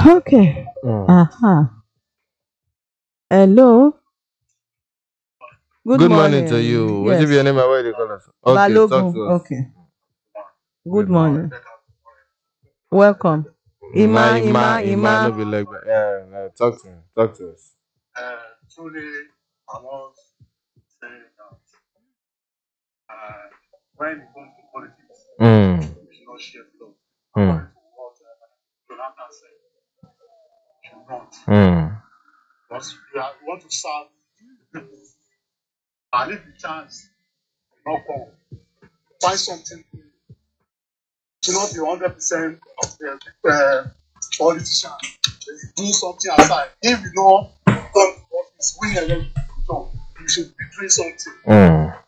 Okay. Hello. Good Good morning to morning. you. What if Yes. your name and where they call us? Okay, talk Balogun. to us. Okay. Good Good morning. morning. Welcome. Ima, no Ima. be like that. Yeah, talk to me. Talk to us. Truly, I must say that when it comes to politics, Mm. we should not share blood. Mm. According to what Jonathan said, we should not. Mm. Because we want to serve the people. And if the chance will not come, find something. It should not be 100% of the politician. Do something aside. If you know come to office, win election, you should be doing something. Mm.